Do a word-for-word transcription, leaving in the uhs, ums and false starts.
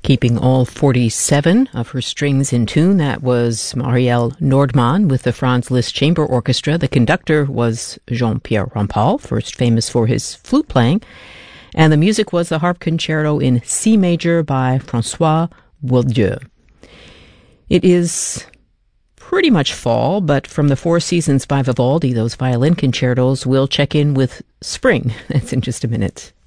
Keeping all forty-seven of her strings in tune, that was Marielle Nordmann with the Franz Liszt Chamber Orchestra. The conductor was Jean-Pierre Rampal, first famous for his flute playing. And the music was the harp concerto in C major by François Bourdieu. It is pretty much fall, but from the Four Seasons by Vivaldi, those violin concertos, we'll check in with spring. That's in just a minute.